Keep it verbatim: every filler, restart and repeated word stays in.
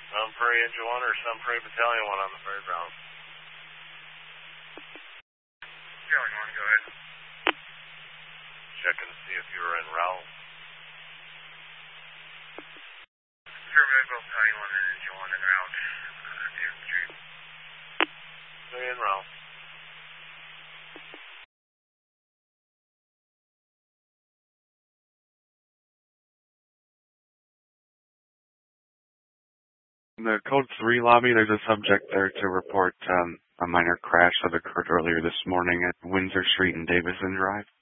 Sun Prairie Engine one or Sun Prairie Battalion one on the Prairie Brown? Battalion one, go ahead. Checking to see if you were en route. Affirmative, Battalion one and Engine one en route. Uh, David Street. Stay en route. In the Code three lobby, there's a subject there to report um, a minor crash that occurred earlier this morning at Windsor Street and Davison Drive.